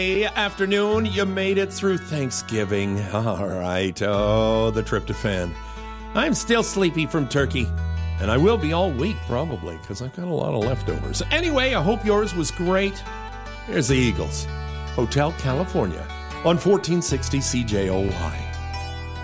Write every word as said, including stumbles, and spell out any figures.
Afternoon, you made it through Thanksgiving. All right. Oh, the tryptophan. I'm still sleepy from turkey, and I will be all week probably because I've got a lot of leftovers. Anyway, I hope yours was great. Here's the Eagles, Hotel California on fourteen sixty C J O Y.